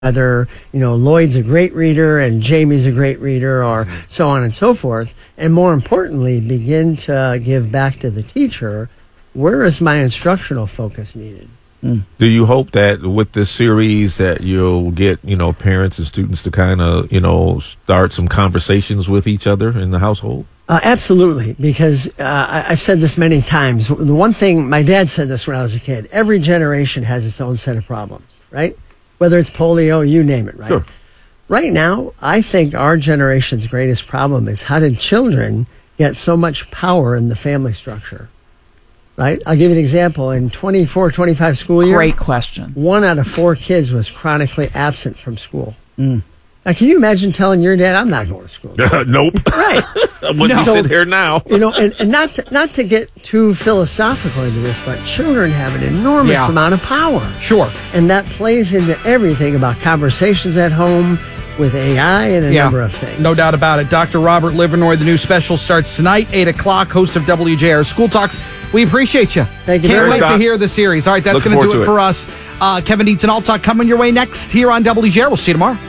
whether, Lloyd's a great reader and Jamie's a great reader or so on and so forth. And more importantly, begin to give back to the teacher, where is my instructional focus needed? Do you hope that with this series that you'll get, parents and students to kind of, start some conversations with each other in the household? Absolutely, because I've said this many times. The one thing, my dad said this when I was a kid, every generation has its own set of problems, right? Whether it's polio, you name it, right? Sure. Right now, I think our generation's greatest problem is how did children get so much power in the family structure, right? I'll give you an example. In 24-25 school year, great question. 1 out of 4 kids was chronically absent from school. Now, can you imagine telling your dad, I'm not going to school? Nope. Right. I wouldn't sit here now. And not to get too philosophical into this, but children have an enormous amount of power. Sure. And that plays into everything about conversations at home with AI and a number of things. No doubt about it. Dr. Robert Livernoy, the new special starts tonight, 8 o'clock, host of WJR School Talks. We appreciate you. Thank you Can't very wait much. to hear the series. All right, that's going to do it for us. Kevin Dietz and All Talk coming your way next here on WJR. We'll see you tomorrow.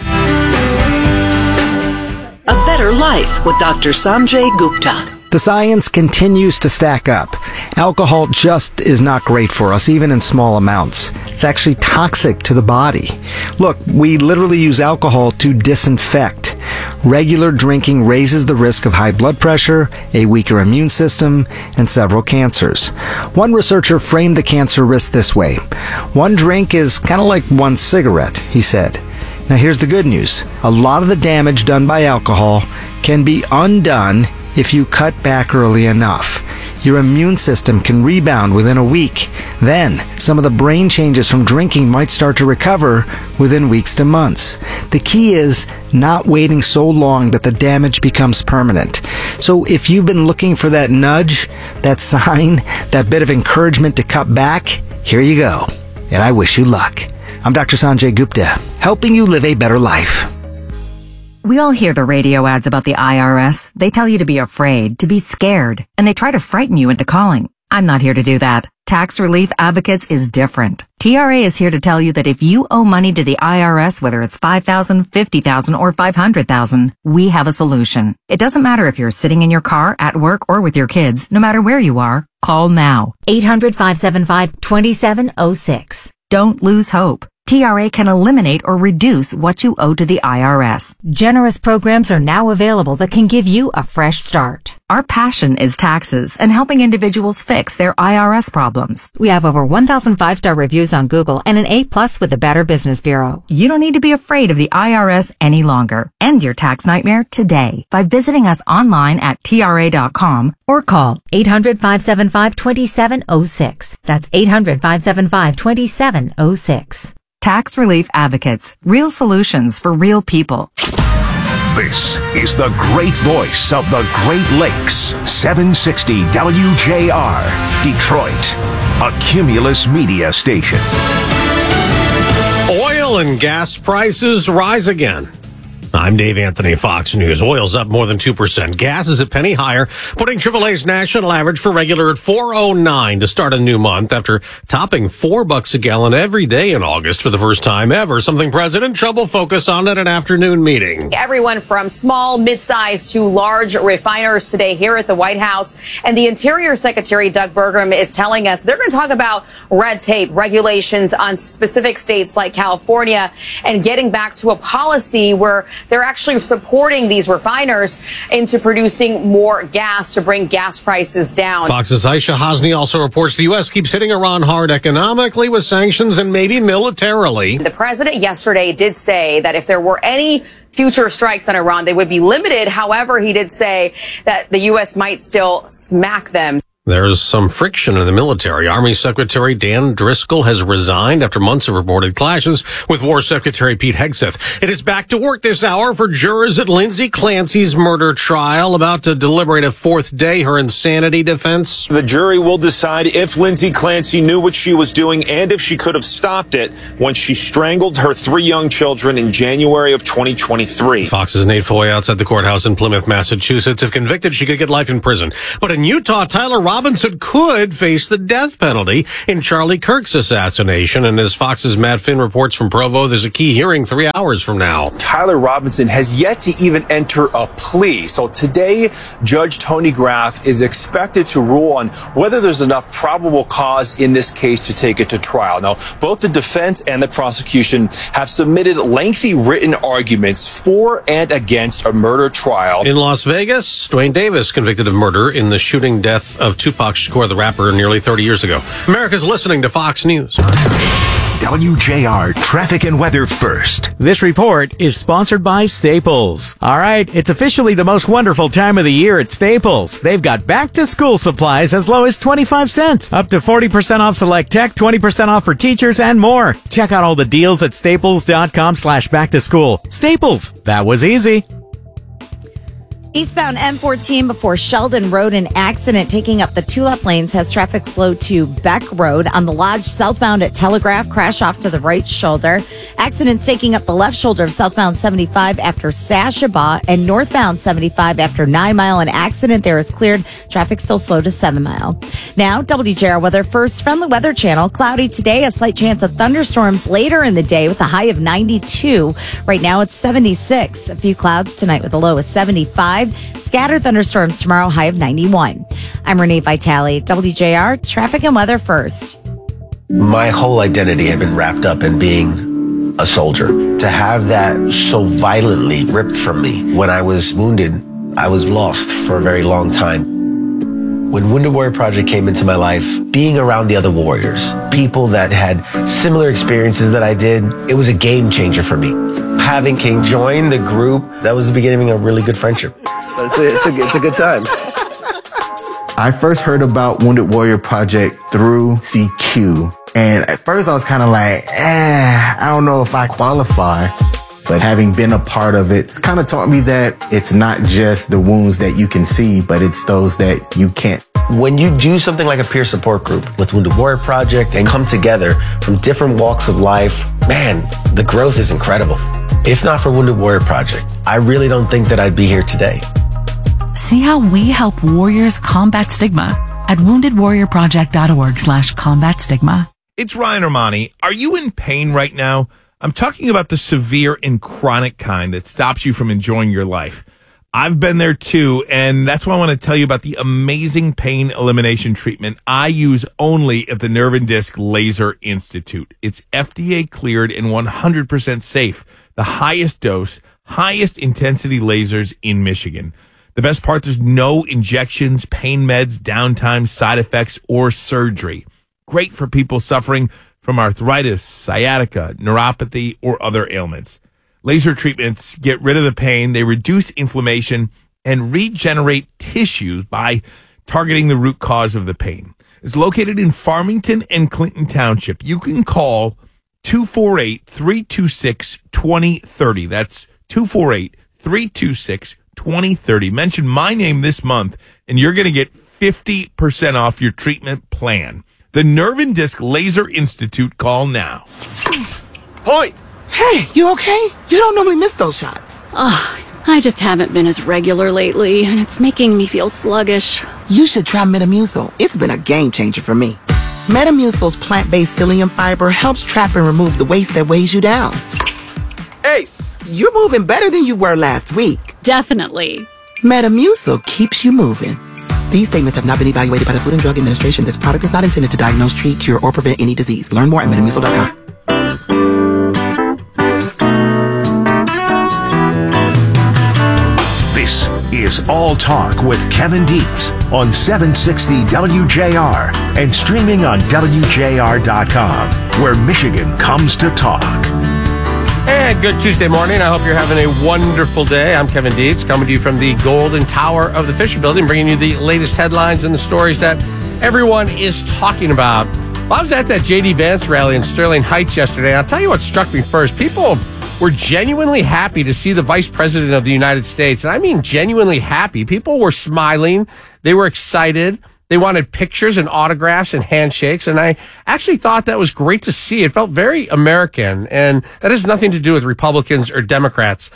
A Better Life with Dr. Sanjay Gupta. The science continues to stack up. Alcohol just is not great for us, even in small amounts. It's actually toxic to the body. Look, we literally use alcohol to disinfect. Regular drinking raises the risk of high blood pressure, a weaker immune system, and several cancers. One researcher framed the cancer risk this way. 1 drink is kind of like 1 cigarette, he said. Now here's the good news. A lot of the damage done by alcohol can be undone if you cut back early enough. Your immune system can rebound within a week. Then, some of the brain changes from drinking might start to recover within weeks to months. The key is not waiting so long that the damage becomes permanent. So if you've been looking for that nudge, that sign, that bit of encouragement to cut back, here you go. And I wish you luck. I'm Dr. Sanjay Gupta, helping you live a better life. We all hear the radio ads about the IRS. They tell you to be afraid, to be scared, and they try to frighten you into calling. I'm not here to do that. Tax Relief Advocates is different. TRA is here to tell you that if you owe money to the IRS, whether it's $5,000, $50,000, or $500,000, we have a solution. It doesn't matter if you're sitting in your car, at work, or with your kids. No matter where you are, call now. 800-575-2706. Don't lose hope. TRA can eliminate or reduce what you owe to the IRS. Generous programs are now available that can give you a fresh start. Our passion is taxes and helping individuals fix their IRS problems. We have over 1,000 5-star reviews on Google and an A+ with the Better Business Bureau. You don't need to be afraid of the IRS any longer. End your tax nightmare today by visiting us online at TRA.com or call 800-575-2706. That's 800-575-2706. Tax Relief Advocates. Real solutions for real people. This is the great voice of the Great Lakes. 760 WJR, Detroit. A Cumulus Media station. Oil and gas prices rise again. I'm Dave Anthony, Fox News. Oil's up more than 2%. Gas is a penny higher, putting AAA's national average for regular at $4.09 to start a new month after topping $4 a gallon every day in August for the first time ever, something President Trump will focus on at an afternoon meeting. Everyone from small, mid-sized to large refiners today here at the White House. And the Interior Secretary, Doug Burgum, is telling us they're going to talk about red tape, regulations on specific states like California, and getting back to a policy where they're actually supporting these refiners into producing more gas to bring gas prices down. Fox's Aisha Hasni also reports the U.S. keeps hitting Iran hard economically with sanctions and maybe militarily. The president yesterday did say that if there were any future strikes on Iran, they would be limited. However, he did say that the U.S. might still smack them. There's some friction in the military. Army Secretary Dan Driscoll has resigned after months of reported clashes with War Secretary Pete Hegseth. It is back to work this hour for jurors at Lindsay Clancy's murder trial, about to deliberate a 4th day her insanity defense. The jury will decide if Lindsay Clancy knew what she was doing and if she could have stopped it when she strangled her 3 young children in January of 2023. Fox's Nate Foy outside the courthouse in Plymouth, Massachusetts. If convicted, she could get life in prison. But in Utah, Tyler Robinson could face the death penalty in Charlie Kirk's assassination. And as Fox's Matt Finn reports from Provo, there's a key hearing 3 hours from now. Tyler Robinson has yet to even enter a plea. So today, Judge Tony Graff is expected to rule on whether there's enough probable cause in this case to take it to trial. Now, both the defense and the prosecution have submitted lengthy written arguments for and against a murder trial. In Las Vegas, Dwayne Davis convicted of murder in the shooting death of Tupac Shakur, the rapper, nearly 30 years ago. America's listening to Fox News. WJR traffic and weather first. This report is sponsored by Staples. All right, it's officially the most wonderful time of the year at Staples. They've got back-to-school supplies as low as 25 cents, up to 40% off select tech, 20% off for teachers, and more. Check out all the deals at staples.com/back-to-school. Staples, that was easy. Eastbound M14 before Sheldon Road, an accident taking up the 2 left lanes has traffic slow to Beck Road. On the Lodge, southbound at Telegraph, crash off to the right shoulder. Accidents taking up the left shoulder of southbound 75 after Sashaba, and northbound 75 after 9 Mile. An accident there is cleared. Traffic still slow to 7 Mile. Now, WJR weather first from the Weather Channel. Cloudy today, a slight chance of thunderstorms later in the day with a high of 92. Right now it's 76. A few clouds tonight with a low of 75. Scattered thunderstorms tomorrow, high of 91. I'm Renee Vitale, WJR Traffic and Weather First. My whole identity had been wrapped up in being a soldier. To have that so violently ripped from me when I was wounded, I was lost for a very long time. When Wounded Warrior Project came into my life, being around the other warriors, people that had similar experiences that I did, it was a game changer for me. Having King join the group, that was the beginning of a really good friendship. It's a good time. I first heard about Wounded Warrior Project through CQ. And at first I was kind of like, I don't know if I qualify. But having been a part of it, it's kind of taught me that it's not just the wounds that you can see, but it's those that you can't. When you do something like a peer support group with Wounded Warrior Project and come together from different walks of life, man, the growth is incredible. If not for Wounded Warrior Project, I really don't think that I'd be here today. See how we help warriors combat stigma at woundedwarriorproject.org/combat stigma. It's Ryan Armani. Are you in pain right now? I'm talking about the severe and chronic kind that stops you from enjoying your life. I've been there too, and that's why I want to tell you about the amazing pain elimination treatment I use only at the Nerve and Disc Laser Institute. It's FDA cleared and 100% safe. The highest dose, highest intensity lasers in Michigan. The best part, there's no injections, pain meds, downtime, side effects, or surgery. Great for people suffering from arthritis, sciatica, neuropathy, or other ailments. Laser treatments get rid of the pain, they reduce inflammation, and regenerate tissues by targeting the root cause of the pain. It's located in Farmington and Clinton Township. You can call 248-326-2030. That's 248-326-2030. Mention my name this month, and you're going to get 50% off your treatment plan. The Nerve and Disc Laser Institute. Call now. Point. Hey, you okay? You don't normally miss those shots. I just haven't been as regular lately, and it's making me feel sluggish. You should try Metamucil. It's been a game changer for me. Metamucil's plant-based psyllium fiber helps trap and remove the waste that weighs you down. Ace, you're moving better than you were last week. Definitely. Metamucil keeps you moving. These statements have not been evaluated by the Food and Drug Administration. This product is not intended to diagnose, treat, cure, or prevent any disease. Learn more at Metamucil.com. This is All Talk with Kevin Dietz on 760 WJR and streaming on WJR.com, where Michigan comes to talk. And good Tuesday morning. I hope you're having a wonderful day. I'm Kevin Dietz, coming to you from the Golden Tower of the Fisher Building, bringing you the latest headlines and the stories that everyone is talking about. Well, I was at that J.D. Vance rally in Sterling Heights yesterday, and I'll tell you what struck me first. People were genuinely happy to see the Vice President of the United States, and I mean genuinely happy. People were smiling. They were excited. They wanted pictures and autographs and handshakes, and I actually thought that was great to see. It felt very American, and that has nothing to do with Republicans or Democrats.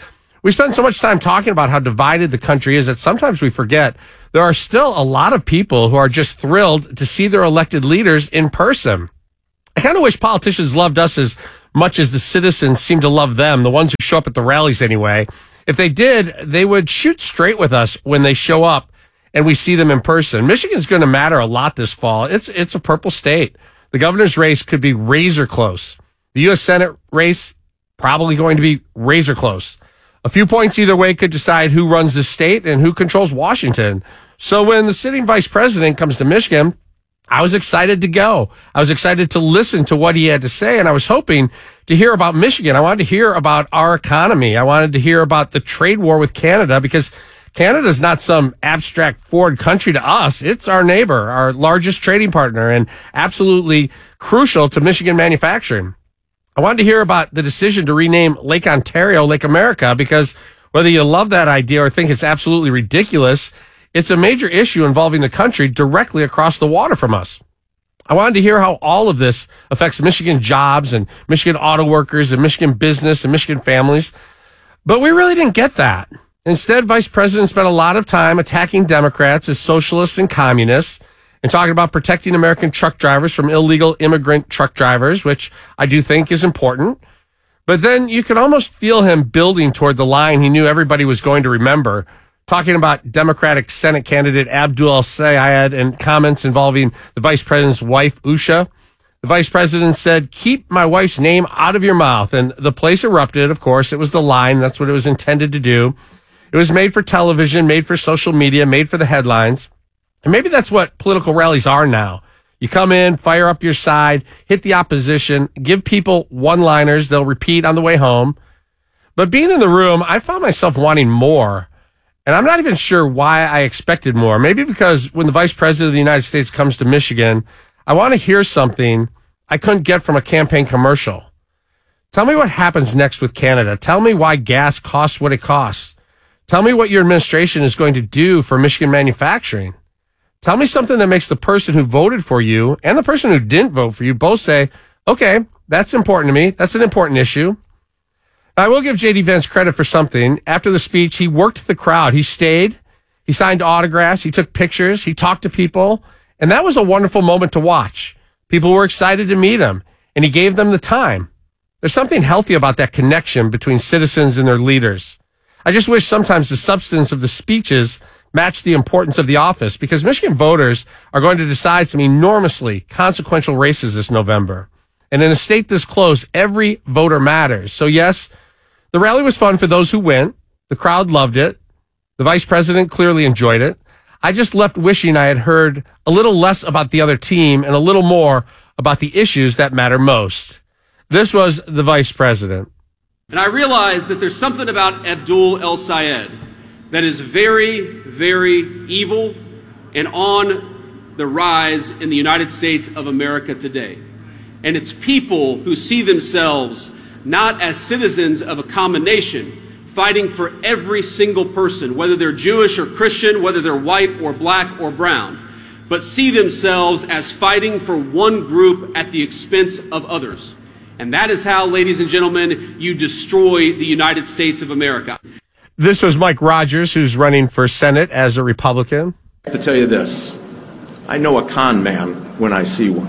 We spend so much time talking about how divided the country is that sometimes we forget there are still a lot of people who are just thrilled to see their elected leaders in person. I kind of wish politicians loved us as much as the citizens seem to love them, the ones who show up at the rallies anyway. If they did, they would shoot straight with us when they show up and we see them in person. Michigan's going to matter a lot this fall. It's a purple state. The governor's race could be razor close. The U.S. Senate race, probably going to be razor close. A few points either way could decide who runs the state and who controls Washington. So when the sitting vice president comes to Michigan, I was excited to go. I was excited to listen to what he had to say, and I was hoping to hear about Michigan. I wanted to hear about our economy. I wanted to hear about the trade war with Canada, because Canada is not some abstract foreign country to us. It's our neighbor, our largest trading partner, and absolutely crucial to Michigan manufacturing. I wanted to hear about the decision to rename Lake Ontario Lake America, because whether you love that idea or think it's absolutely ridiculous, it's a major issue involving the country directly across the water from us. I wanted to hear how all of this affects Michigan jobs and Michigan auto workers and Michigan business and Michigan families. But we really didn't get that. Instead, Vice President spent a lot of time attacking Democrats as socialists and communists and talking about protecting American truck drivers from illegal immigrant truck drivers, which I do think is important. But then you could almost feel him building toward the line he knew everybody was going to remember, talking about Democratic Senate candidate Abdul El-Sayed and comments involving the vice president's wife, Usha. The vice president said, "Keep my wife's name out of your mouth." And the place erupted. Of course, it was the line. That's what it was intended to do. It was made for television, made for social media, made for the headlines. And maybe that's what political rallies are now. You come in, fire up your side, hit the opposition, give people one-liners they'll repeat on the way home. But being in the room, I found myself wanting more. And I'm not even sure why I expected more. Maybe because when the vice president of the United States comes to Michigan, I want to hear something I couldn't get from a campaign commercial. Tell me what happens next with Canada. Tell me why gas costs what it costs. Tell me what your administration is going to do for Michigan manufacturing. Tell me something that makes the person who voted for you and the person who didn't vote for you both say, okay, that's important to me. That's an important issue. I will give J.D. Vance credit for something. After the speech, he worked the crowd. He stayed. He signed autographs. He took pictures. He talked to people. And that was a wonderful moment to watch. People were excited to meet him, and he gave them the time. There's something healthy about that connection between citizens and their leaders. I just wish sometimes the substance of the speeches matched the importance of the office, because Michigan voters are going to decide some enormously consequential races this November. And in a state this close, every voter matters. So yes, the rally was fun for those who went. The crowd loved it. The vice president clearly enjoyed it. I just left wishing I had heard a little less about the other team and a little more about the issues that matter most. This was the vice president. And I realize that there's something about Abdul El-Sayed that is very, very evil and on the rise in the United States of America today. And it's people who see themselves not as citizens of a common nation, fighting for every single person, whether they're Jewish or Christian, whether they're white or black or brown, but see themselves as fighting for one group at the expense of others. And that is how, ladies and gentlemen, you destroy the United States of America. This was Mike Rogers, who's running for Senate as a Republican. I have to tell you this. I know a con man when I see one.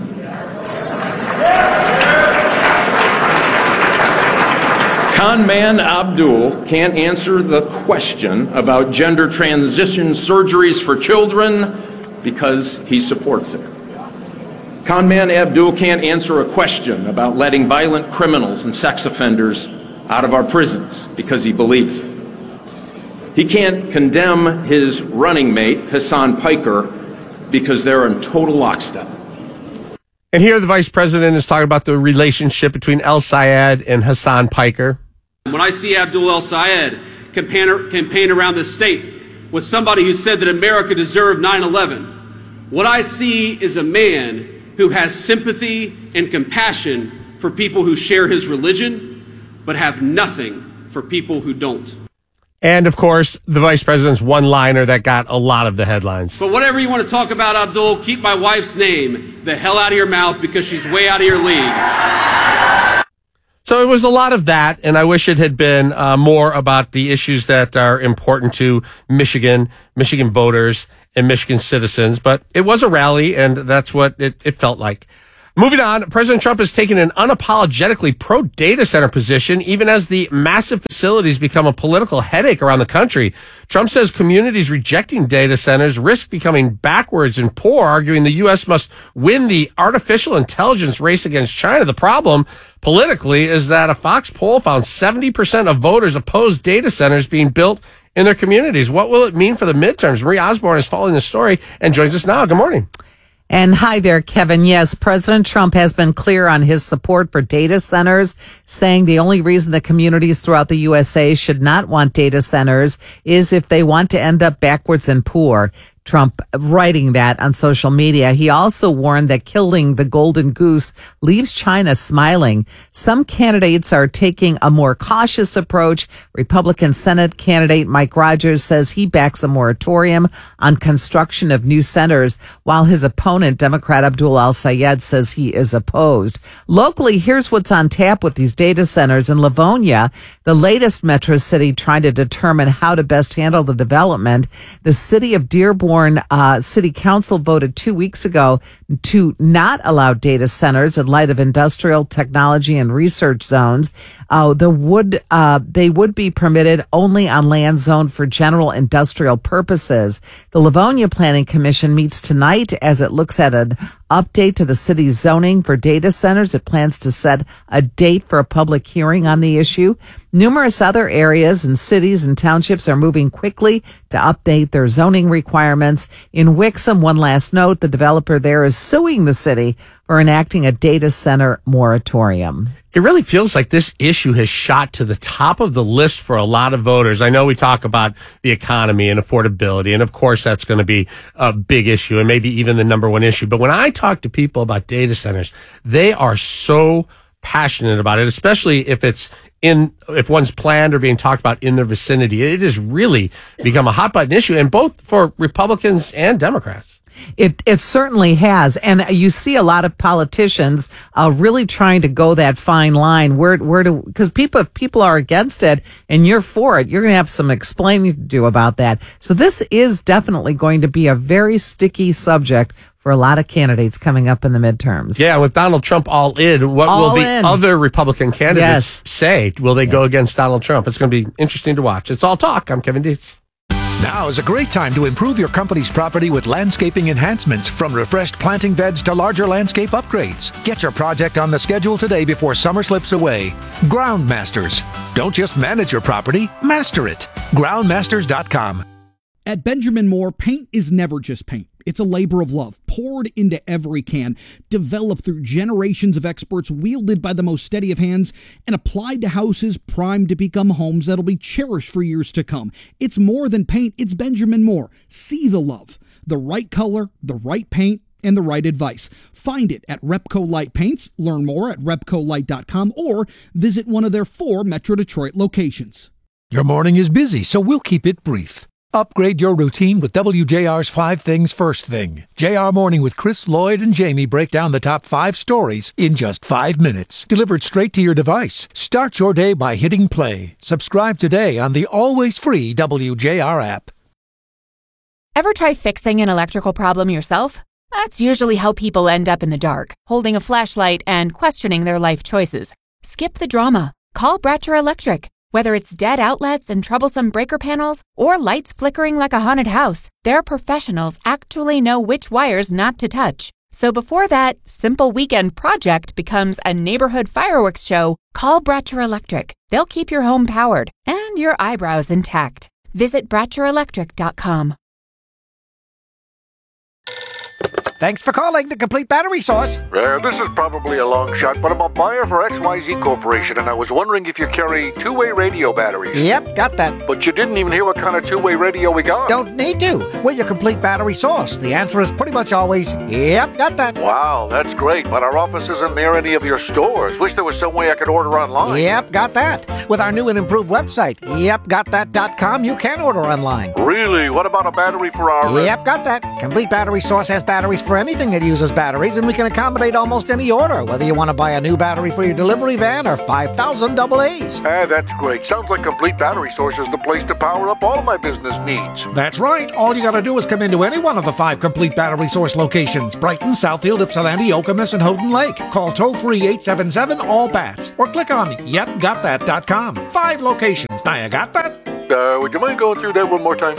Con man Abdul can't answer the question about gender transition surgeries for children because he supports it. Con man Abdul can't answer a question about letting violent criminals and sex offenders out of our prisons because he believes it. He can't condemn his running mate, Hassan Piker, because they're in total lockstep. And here the vice president is talking about the relationship between El-Sayed and Hassan Piker. When I see Abdul El-Sayed campaign around this state with somebody who said that America deserved 9/11, what I see is a man who has sympathy and compassion for people who share his religion, but have nothing for people who don't. And, of course, the vice president's one-liner that got a lot of the headlines. But whatever you want to talk about, Abdul, keep my wife's name the hell out of your mouth, because she's way out of your league. So it was a lot of that, and I wish it had been more about the issues that are important to Michigan voters, and Michigan citizens. But it was a rally, and that's what it felt like. Moving on, President Trump has taken an unapologetically pro-data center position, even as the massive facilities become a political headache around the country. Trump says communities rejecting data centers risk becoming backwards and poor, arguing the U.S. must win the artificial intelligence race against China. The problem, politically, is that a Fox poll found 70% of voters oppose data centers being built in their communities. What will it mean for the midterms? Marie Osborne is following the story and joins us now. Good morning. And hi there, Kevin. Yes, President Trump has been clear on his support for data centers, saying the only reason the communities throughout the USA should not want data centers is if they want to end up backwards and poor. Trump writing that on social media. He also warned that killing the golden goose leaves China smiling. Some candidates are taking a more cautious approach. Republican Senate candidate Mike Rogers says he backs a moratorium on construction of new centers, while his opponent, Democrat Abdul Al-Sayed, says he is opposed. Locally, here's what's on tap with these data centers. In Livonia, the latest metro city trying to determine how to best handle the development, the city of Dearborn City Council voted 2 weeks ago to not allow data centers in light of industrial technology and research zones. They would be permitted only on land zoned for general industrial purposes. The Livonia Planning Commission meets tonight as it looks at an update to the city's zoning for data centers. It plans to set a date for a public hearing on the issue. Numerous other areas and cities and townships are moving quickly to update their zoning requirements. In Wixom, one last note, the developer there is suing the city for enacting a data center moratorium. It really feels like this issue has shot to the top of the list for a lot of voters. I know we talk about the economy and affordability, and of course that's going to be a big issue and maybe even the number one issue. But when I talk to people about data centers, they are so passionate about it, especially if one's planned or being talked about in their vicinity. It has really become a hot button issue, and both for Republicans and Democrats. It certainly has. And you see a lot of politicians really trying to go that fine line because people are against it and you're for it. You're going to have some explaining to do about that. So this is definitely going to be a very sticky subject for a lot of candidates coming up in the midterms. Yeah, with Donald Trump all in, what will the other Republican candidates say? Will they go against Donald Trump? It's going to be interesting to watch. It's All Talk. I'm Kevin Dietz. Now is a great time to improve your company's property with landscaping enhancements, from refreshed planting beds to larger landscape upgrades. Get your project on the schedule today before summer slips away. Groundmasters. Don't just manage your property, master it. Groundmasters.com. At Benjamin Moore, paint is never just paint. It's a labor of love, poured into every can, developed through generations of experts, wielded by the most steady of hands, and applied to houses primed to become homes that'll be cherished for years to come. It's more than paint, it's Benjamin Moore. See the love. The right color, the right paint, and the right advice. Find it at Repco Light Paints. Learn more at repcolight.com or visit one of their 4 Metro Detroit locations. Your morning is busy, so we'll keep it brief. Upgrade your routine with WJR's 5 Things First Thing. JR Morning with Chris, Lloyd, and Jamie break down the top 5 stories in just 5 minutes. Delivered straight to your device. Start your day by hitting play. Subscribe today on the always free WJR app. Ever try fixing an electrical problem yourself? That's usually how people end up in the dark, holding a flashlight and questioning their life choices. Skip the drama. Call Bratcher Electric. Whether it's dead outlets and troublesome breaker panels or lights flickering like a haunted house, their professionals actually know which wires not to touch. So before that simple weekend project becomes a neighborhood fireworks show, call Bratcher Electric. They'll keep your home powered and your eyebrows intact. Visit BratcherElectric.com. Thanks for calling the Complete Battery Source. This is probably a long shot, but I'm a buyer for XYZ Corporation, and I was wondering if you carry two-way radio batteries. Yep, got that. But you didn't even hear what kind of two-way radio we got. Don't need to. We're your Complete Battery Source. The answer is pretty much always, yep, got that. Wow, that's great, but our office isn't near any of your stores. Wish there was some way I could order online. Yep, got that. With our new and improved website, yepgotthat.com, you can order online. Really? What about a battery for our... Yep, got that. Complete Battery Source has batteries for anything that uses batteries, and we can accommodate almost any order, whether you want to buy a new battery for your delivery van or 5,000 double A's. That's great. Sounds like Complete Battery Source is the place to power up all of my business needs. That's right. All you got to do is come into any one of the 5 Complete Battery Source locations: Brighton, Southfield, Ypsilanti, Okemos, and Houghton Lake. Call toll-free 877-ALL-BATS or click on yepgotthat.com. 5 locations. Now you got that? Would you mind going through that one more time?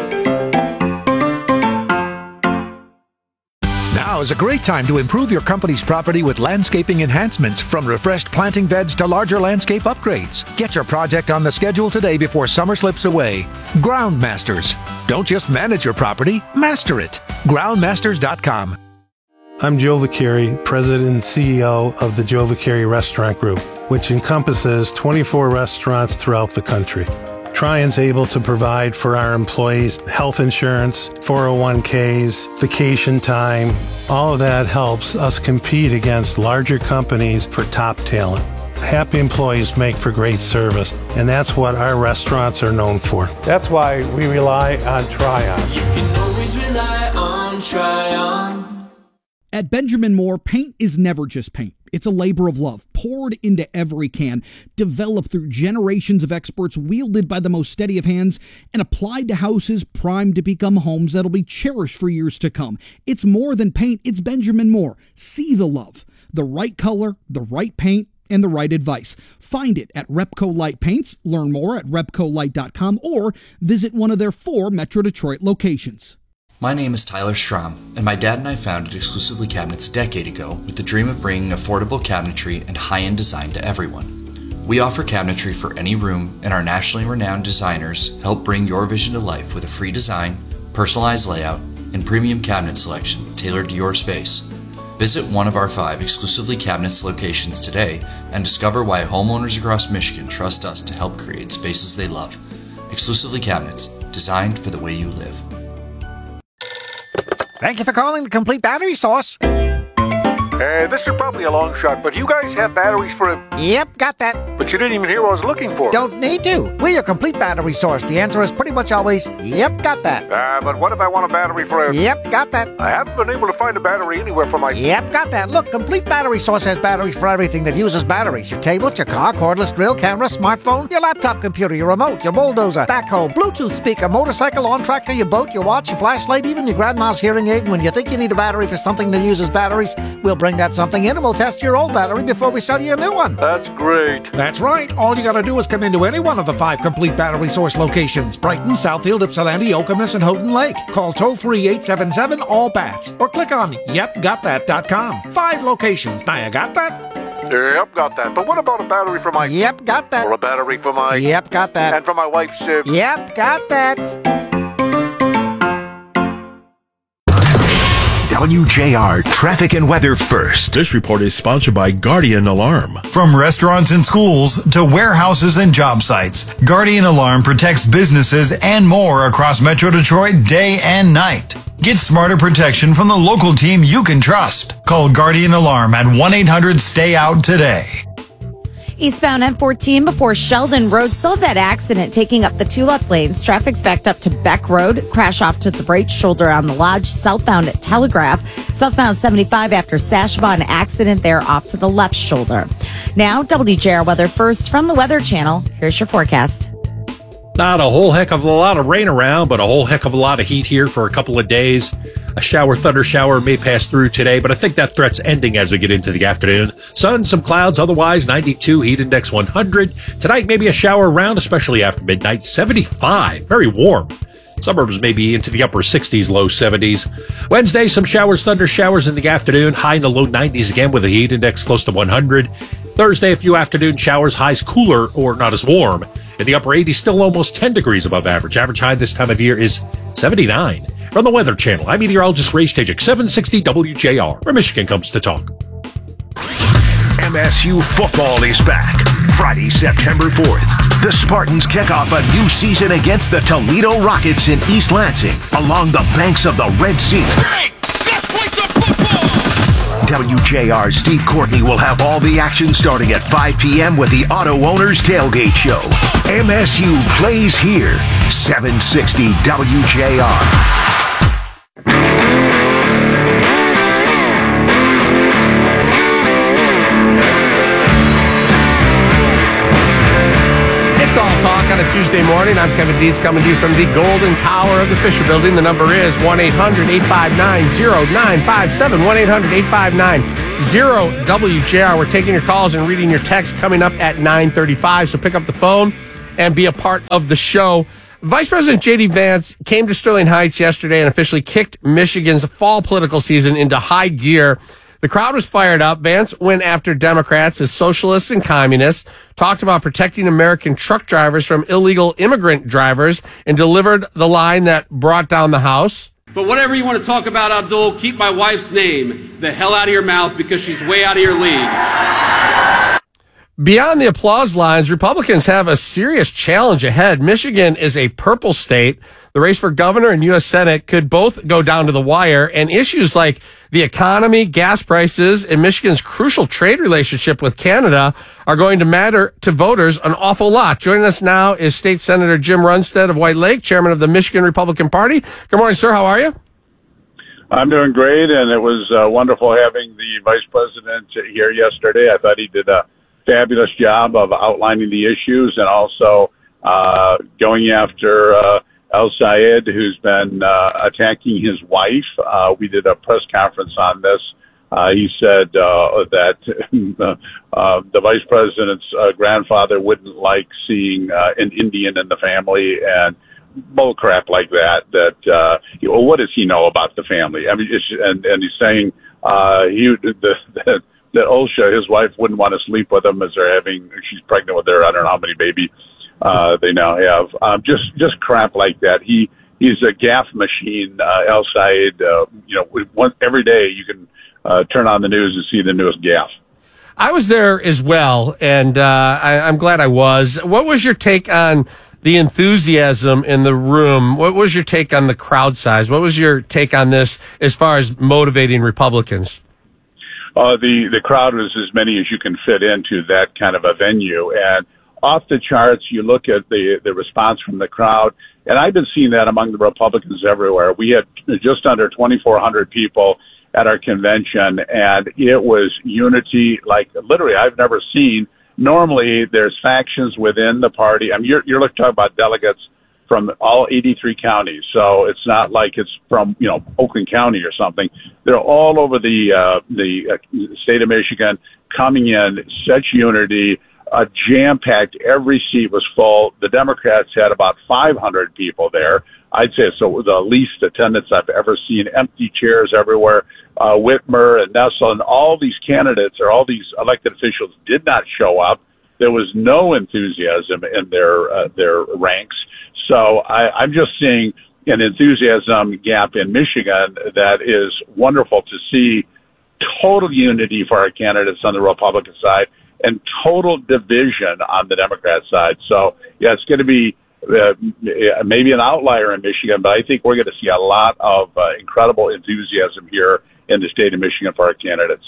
Now is a great time to improve your company's property with landscaping enhancements, from refreshed planting beds to larger landscape upgrades. Get your project on the schedule today before summer slips away. Groundmasters. Don't just manage your property, master it. Groundmasters.com. I'm Joe Vacchieri, President and CEO of the Joe Vacchieri Restaurant Group, which encompasses 24 restaurants throughout the country. Trian's able to provide for our employees health insurance, 401ks, vacation time. All of that helps us compete against larger companies for top talent. Happy employees make for great service, and that's what our restaurants are known for. That's why we rely on Tryon. You can always rely on Tryon. At Benjamin Moore, paint is never just paint. It's a labor of love, poured into every can, developed through generations of experts, wielded by the most steady of hands, and applied to houses primed to become homes that'll be cherished for years to come. It's more than paint, it's Benjamin Moore. See the love. The right color, the right paint, and the right advice. Find it at Repco Light Paints. Learn more at repcolight.com or visit one of their 4 Metro Detroit locations. My name is Tyler Strom, and my dad and I founded Exclusively Cabinets a decade ago with the dream of bringing affordable cabinetry and high-end design to everyone. We offer cabinetry for any room, and our nationally renowned designers help bring your vision to life with a free design, personalized layout, and premium cabinet selection tailored to your space. Visit one of our 5 Exclusively Cabinets locations today and discover why homeowners across Michigan trust us to help create spaces they love. Exclusively Cabinets, designed for the way you live. Thank you for calling the Complete Battery Source. This is probably a long shot, but you guys have batteries for a... Yep, got that. But you didn't even hear what I was looking for. Don't need to. We're your Complete Battery Source. The answer is pretty much always, yep, got that. But what if I want a battery for a... Yep, got that. I haven't been able to find a battery anywhere for my... Yep, got that. Look, Complete Battery Source has batteries for everything that uses batteries. Your tablet, your car, cordless drill, camera, smartphone, your laptop computer, your remote, your bulldozer, backhoe, Bluetooth speaker, motorcycle, lawn tractor, your boat, your watch, your flashlight, even your grandma's hearing aid. When you think you need a battery for something that uses batteries, we'll bring that something in and we'll test your old battery before we sell you a new one. That's great. That's right. All you gotta do is come into any one of the 5 Complete Battery Source locations: Brighton, Southfield, Ypsilanti, Okemos, and Houghton Lake. Call toll-free 877-ALL-BATS or click on yepgotthat.com. 5 locations. Now you got that? Yep, got that. But what about a battery for my... Yep, got that. Or a battery for my... Yep, got that. And for my wife's... Yep, got that. WJR Traffic and Weather First. This report is sponsored by Guardian Alarm. From restaurants and schools to warehouses and job sites, Guardian Alarm protects businesses and more across Metro Detroit day and night. Get smarter protection from the local team you can trust. Call Guardian Alarm at 1-800-STAY-OUT today. Eastbound M14 before Sheldon Road. Still have that accident taking up the 2 left lanes. Traffic's backed up to Beck Road. Crash off to the right shoulder on the Lodge. Southbound at Telegraph. Southbound 75 after Sashaba. An accident there off to the left shoulder. Now, WJR Weather First from the Weather Channel. Here's your forecast. Not a whole heck of a lot of rain around, but a whole heck of a lot of heat here for a couple of days. A thunder shower may pass through today, but I think that threat's ending as we get into the afternoon. Sun, some clouds, otherwise 92, heat index 100. Tonight, maybe a shower around, especially after midnight. 75, very warm. Suburbs may be into the upper 60s, low 70s. Wednesday, some showers, thunder showers in the afternoon. High in the low 90s again with a heat index close to 100. Thursday, a few afternoon showers, highs cooler or not as warm. In the upper 80s, still almost 10 degrees above average. Average high this time of year is 79. From the Weather Channel, I'm meteorologist Ray Stajik, 760 WJR, where Michigan comes to talk. MSU football is back. Friday, September 4th. The Spartans kick off a new season against the Toledo Rockets in East Lansing, along the banks of the Red Sea. Hey, let's play some football! WJR's Steve Courtney will have all the action starting at 5 p.m. with the Auto Owners Tailgate Show. MSU plays here. 760 WJR. a Tuesday morning. I'm Kevin Dietz coming to you from the Golden Tower of the Fisher Building. The number is 1-800-859-0957, 1-800-859-0WJR. We're taking your calls and reading your texts coming up at 9:35, so pick up the phone and be a part of the show. Vice President J.D. Vance came to Sterling Heights yesterday and officially kicked Michigan's fall political season into high gear. The crowd was fired up. Vance went after Democrats as socialists and communists, talked about protecting American truck drivers from illegal immigrant drivers, and delivered the line that brought down the House. But whatever you want to talk about, Abdul, keep my wife's name the hell out of your mouth because she's way out of your league. Beyond the applause lines, Republicans have a serious challenge ahead. Michigan is a purple state. The race for governor and U.S. Senate could both go down to the wire, and issues like the economy, gas prices, and Michigan's crucial trade relationship with Canada are going to matter to voters an awful lot. Joining us now is State Senator Jim Runstead of White Lake, chairman of the Michigan Republican Party. Good morning, sir. How are you? I'm doing great, and it was wonderful having the vice president here yesterday. I thought he did a fabulous job of outlining the issues and also going after El Sayed, who's been attacking his wife. We did a press conference on this. He said that the vice president's grandfather wouldn't like seeing an Indian in the family and bull crap like that. Well, what does he know about the family? I mean, and he's saying that Olsha, his wife, wouldn't want to sleep with him as she's pregnant with her, I don't know how many baby they now have. Just crap like that. He's a gaffe machine, El Sayed. Every day you can turn on the news and see the newest gaffe. I was there as well, and I'm glad I was. What was your take on the enthusiasm in the room? What was your take on the crowd size? What was your take on this as far as motivating Republicans? The crowd was as many as you can fit into that kind of a venue, and off the charts. You look at the response from the crowd, and I've been seeing that among the Republicans everywhere. We had just under 2,400 people at our convention, and it was unity like literally I've never seen. Normally, there's factions within the party. I mean, you're talking about delegates from all 83 counties, so it's not like it's from Oakland County or something. They're all over the state of Michigan, coming in such unity, jam-packed. Every seat was full. The Democrats had about 500 people there. I'd say so. It was the least attendance I've ever seen. Empty chairs everywhere. Whitmer and Nessel and all these candidates or all these elected officials did not show up. There was no enthusiasm in their ranks. So I'm just seeing an enthusiasm gap in Michigan that is wonderful to see. Total unity for our candidates on the Republican side and total division on the Democrat side. So, yeah, it's going to be maybe an outlier in Michigan, but I think we're going to see a lot of incredible enthusiasm here in the state of Michigan for our candidates.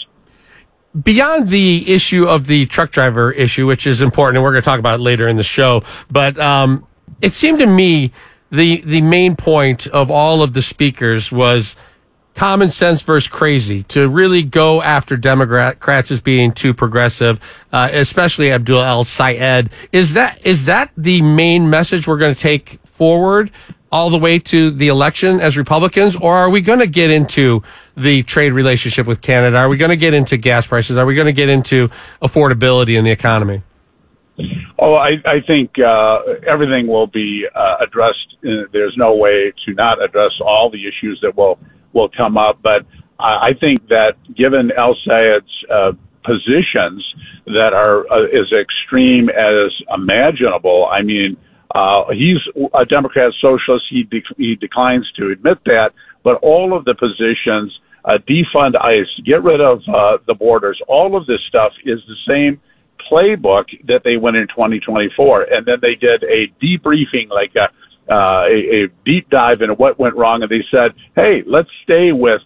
Beyond the issue of the truck driver issue, which is important, and we're going to talk about it later in the show, but it seemed to me the main point of all of the speakers was common sense versus crazy, to really go after Democrats as being too progressive, especially Abdul El Sayed. Is that the main message we're going to take forward all the way to the election as Republicans, or are we going to get into the trade relationship with Canada? Are we going to get into gas prices? Are we going to get into affordability in the economy? Oh, I think everything will be addressed. There's no way to not address all the issues that will come up. But I think that given El Sayed's positions that are as extreme as imaginable, I mean, he's a Democrat socialist. He declines to admit that. But all of the positions, defund ICE, get rid of the borders, all of this stuff is the same playbook that they went in 2024, and then they did a debriefing, like a deep dive into what went wrong, and they said, hey, let's stay with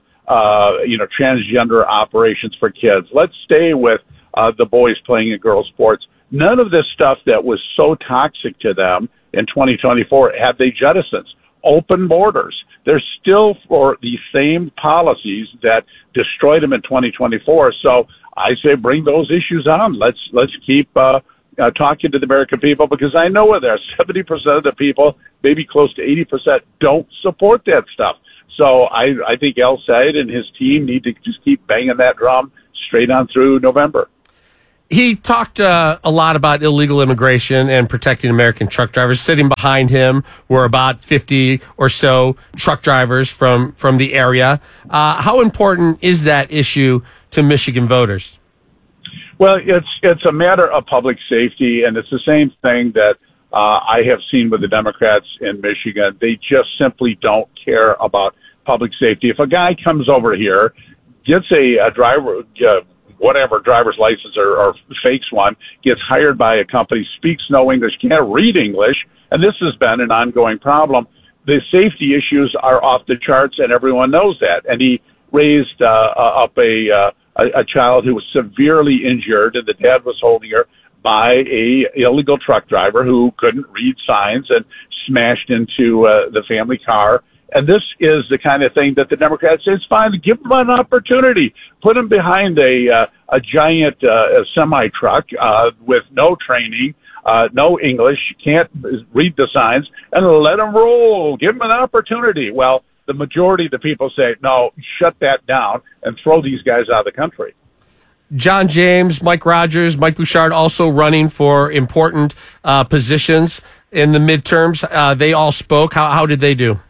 transgender operations for kids. Let's stay with the boys playing in girls' sports. None of this stuff that was so toxic to them in 2024 have they jettisoned. Open borders. They're still for the same policies that destroyed them in 2024. So I say bring those issues on. Let's keep talking to the American people, because I know there 70% of the people, maybe close to 80%, don't support that stuff. So I think El Sayed and his team need to just keep banging that drum straight on through November. He talked a lot about illegal immigration and protecting American truck drivers. Sitting behind him were about 50 or so truck drivers from the area. How important is that issue to Michigan voters? Well, it's a matter of public safety, and it's the same thing that I have seen with the Democrats in Michigan. They just simply don't care about public safety. If a guy comes over here, gets a driver's license or fakes one, gets hired by a company, speaks no English, can't read English, and this has been an ongoing problem. The safety issues are off the charts, and everyone knows that. And he raised up a child who was severely injured, and the dad was holding her, by a illegal truck driver who couldn't read signs and smashed into the family car. And this is the kind of thing that the Democrats say it's fine to give them an opportunity. Put them behind a giant semi-truck with no training, no English, can't read the signs, and let them roll. Give them an opportunity. Well, the majority of the people say, no, shut that down and throw these guys out of the country. John James, Mike Rogers, Mike Bouchard also running for important positions in the midterms. They all spoke. How did they do?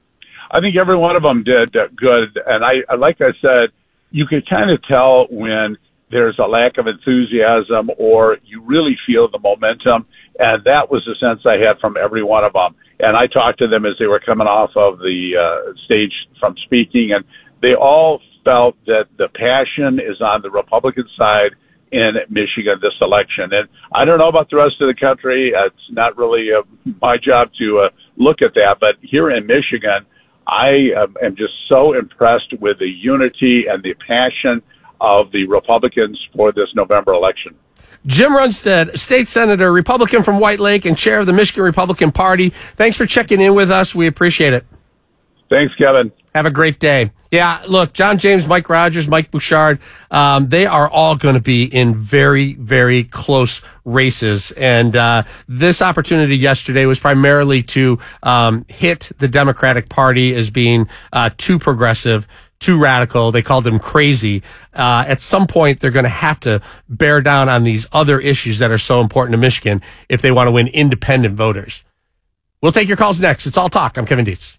I think every one of them did good. And I like I said, you can kind of tell when there's a lack of enthusiasm or you really feel the momentum. And that was the sense I had from every one of them. And I talked to them as they were coming off of the stage from speaking, and they all felt that the passion is on the Republican side in Michigan this election. And I don't know about the rest of the country. It's not really my job to look at that. But here in Michigan, I am just so impressed with the unity and the passion of the Republicans for this November election. Jim Runstead, state senator, Republican from White Lake and chair of the Michigan Republican Party. Thanks for checking in with us. We appreciate it. Thanks, Kevin. Have a great day. Yeah, look, John James, Mike Rogers, Mike Bouchard, they are all going to be in very, very close races. And this opportunity yesterday was primarily to hit the Democratic Party as being too progressive, too radical. They called them crazy. At some point, they're going to have to bear down on these other issues that are so important to Michigan if they want to win independent voters. We'll take your calls next. It's All Talk. I'm Kevin Dietz.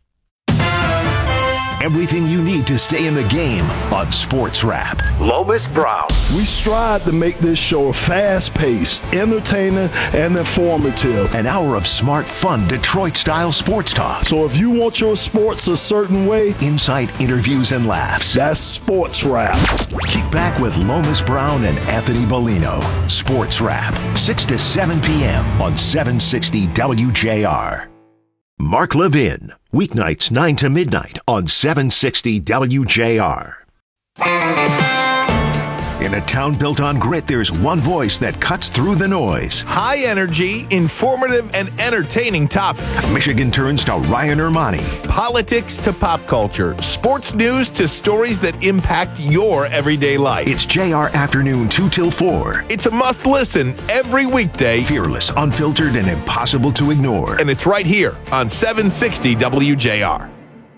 Everything you need to stay in the game on Sports Wrap. Lomas Brown. We strive to make this show fast-paced, entertaining, and informative. An hour of smart, fun, Detroit-style sports talk. So if you want your sports a certain way, insight, interviews, and laughs. That's Sports Wrap. Kick back with Lomas Brown and Anthony Bellino. Sports Wrap, 6 to 7 p.m. on 760 WJR. Mark Levin, weeknights 9 to midnight on 760 WJR. In a town built on grit, there's one voice that cuts through the noise. High energy, informative, and entertaining topics. Michigan turns to Ryan Ermani. Politics to pop culture. Sports news to stories that impact your everyday life. It's JR Afternoon 2 till 4. It's a must listen every weekday. Fearless, unfiltered, and impossible to ignore. And it's right here on 760 WJR.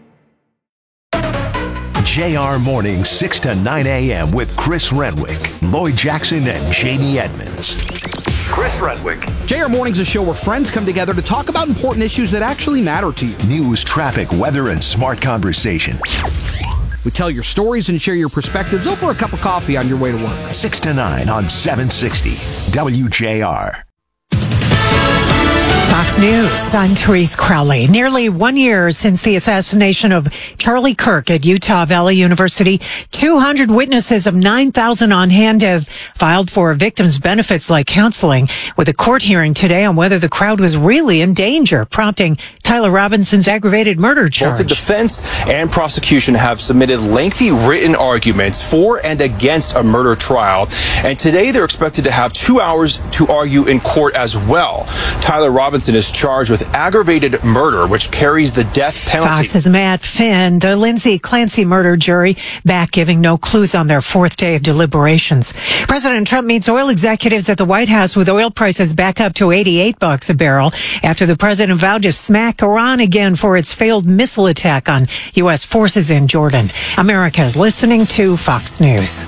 JR Morning, 6 to 9 a.m. with Chris Renwick, Lloyd Jackson, and Jamie Edmonds. Chris Renwick. JR Morning's a show where friends come together to talk about important issues that actually matter to you. News, traffic, weather, and smart conversation. We tell your stories and share your perspectives over a cup of coffee on your way to work. 6 to 9 on 760 WJR. Fox News, I'm Therese Crowley. Nearly 1 year since the assassination of Charlie Kirk at Utah Valley University, 200 witnesses of 9,000 on hand have filed for victims' benefits like counseling, with a court hearing today on whether the crowd was really in danger, prompting Tyler Robinson's aggravated murder charge. Both the defense and prosecution have submitted lengthy written arguments for and against a murder trial, and today they're expected to have 2 hours to argue in court as well. Tyler Robinson Johnson is charged with aggravated murder, which carries the death penalty. Fox's Matt Finn, the Lindsay Clancy murder jury, back giving no clues on their fourth day of deliberations. President Trump meets oil executives at the White House with oil prices back up to $88 a barrel after the president vowed to smack Iran again for its failed missile attack on U.S. forces in Jordan. America is listening to Fox News.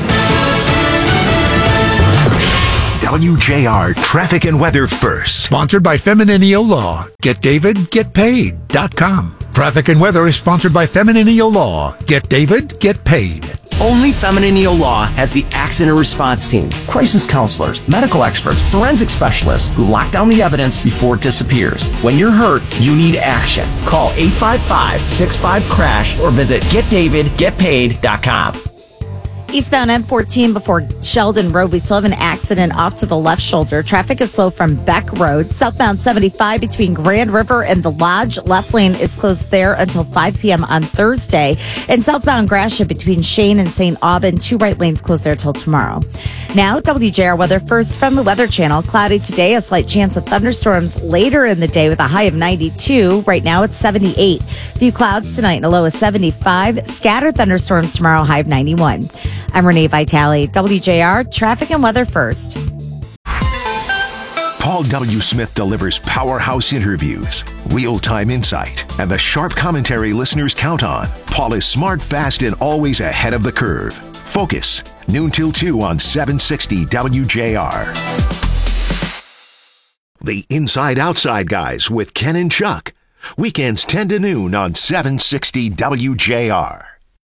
WJR Traffic and Weather First. Sponsored by Femininio Law. GetDavidGetPaid.com. Traffic and Weather is sponsored by Femininio Law. Get David, get paid. Only Femininio Law has the accident response team, crisis counselors, medical experts, forensic specialists who lock down the evidence before it disappears. When you're hurt, you need action. Call 855-65-CRASH or visit GetDavidGetPaid.com. Eastbound M14 before Sheldon Road, we still have an accident off to the left shoulder. Traffic is slow from Beck Road. Southbound 75 between Grand River and the Lodge. Left lane is closed there until 5 p.m. on Thursday. And southbound Gratiot between Shane and St. Aubin. 2 right lanes closed there till tomorrow. Now, WJR weather first from the Weather Channel. Cloudy today, a slight chance of thunderstorms later in the day with a high of 92. Right now it's 78. Few clouds tonight and a low of 75. Scattered thunderstorms tomorrow, high of 91. I'm Renee Vitale, WJR Traffic and Weather First. Paul W. Smith delivers powerhouse interviews, real-time insight, and the sharp commentary listeners count on. Paul is smart, fast, and always ahead of the curve. Focus, noon till 2 on 760 WJR. The Inside Outside Guys with Ken and Chuck. Weekends 10 to noon on 760 WJR.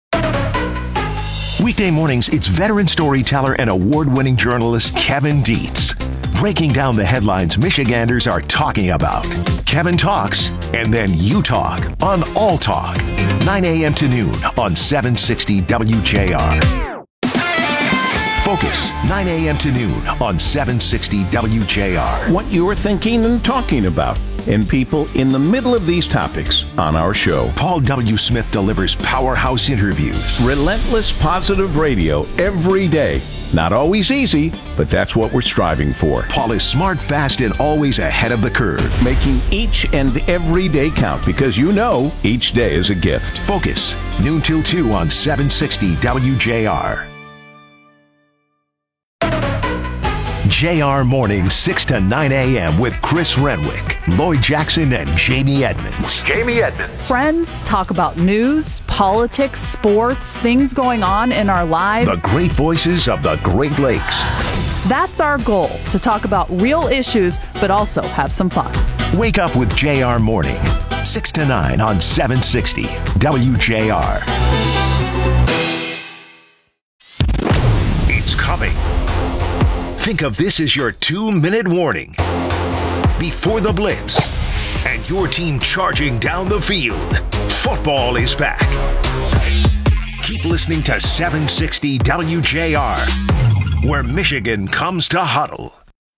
Weekday mornings, it's veteran storyteller and award-winning journalist Kevin Dietz, breaking down the headlines Michiganders are talking about. Kevin talks, and then you talk on All Talk, 9 a.m. to noon on 760 WJR. Focus, 9 a.m. to noon on 760 WJR. What you're thinking and talking about, and people in the middle of these topics on our show. Paul W. Smith delivers powerhouse interviews. Relentless positive radio every day. Not always easy, but that's what we're striving for. Paul is smart, fast, and always ahead of the curve. Making each and every day count because you know each day is a gift. Focus, noon till 2 on 760 WJR. JR Mornings, 6 to 9 a.m. with Chris Renwick, Lloyd Jackson, and Jamie Edmonds. Jamie Edmonds. Friends talk about news, politics, sports, things going on in our lives. The great voices of the Great Lakes. That's our goal, to talk about real issues, but also have some fun. Wake up with JR Morning, 6 to 9 on 760 WJR. It's coming. Think of this as your 2-minute warning before the blitz and your team charging down the field. Football is back. Keep listening to 760 WJR, where Michigan comes to huddle.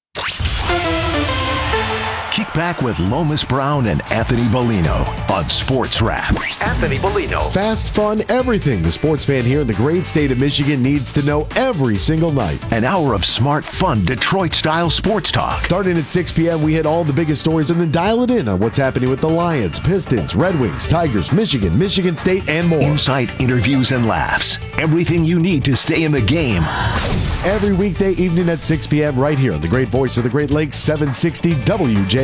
Kick back with Lomas Brown and Anthony Bellino on Sports Wrap. Anthony Bellino. Fast, fun, everything the sports fan here in the great state of Michigan needs to know every single night. An hour of smart, fun, Detroit-style sports talk. Starting at 6 p.m., we hit all the biggest stories and then dial it in on what's happening with the Lions, Pistons, Red Wings, Tigers, Michigan, Michigan State, and more. Insight, interviews, and laughs. Everything you need to stay in the game. Every weekday evening at 6 p.m. right here on the great voice of the Great Lakes, 760 WJR.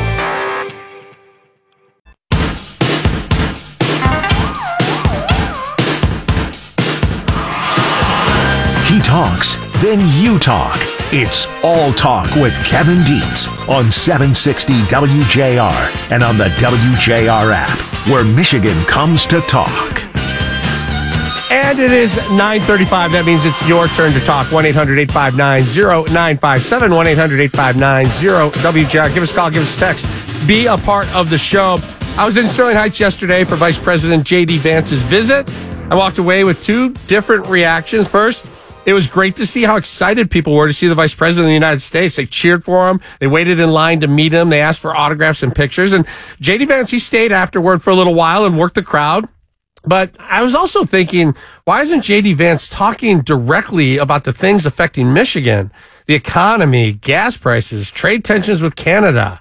He talks, then you talk. It's All Talk with Kevin Dietz on 760 WJR and on the WJR app, where Michigan comes to talk. And it is 9:35. That means it's your turn to talk. 1-800-859-0957. 1-800-859-0WJR. Give us a call. Give us a text. Be a part of the show. I was in Sterling Heights yesterday for Vice President J.D. Vance's visit. I walked away with 2 different reactions. First, it was great to see how excited people were to see the Vice President of the United States. They cheered for him. They waited in line to meet him. They asked for autographs and pictures. And J.D. Vance, he stayed afterward for a little while and worked the crowd. But I was also thinking, why isn't J.D. Vance talking directly about the things affecting Michigan? The economy, gas prices, trade tensions with Canada,